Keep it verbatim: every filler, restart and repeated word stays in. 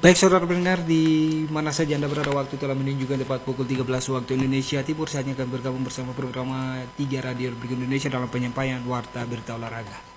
Baik saudara pendengar, di mana saja Anda berada, waktu telah menunjukkan tepat pukul tiga belas waktu Indonesia Timur. Saatnya akan bergabung bersama program tiga Radio Republik Indonesia dalam penyampaian Warta Berita Olahraga.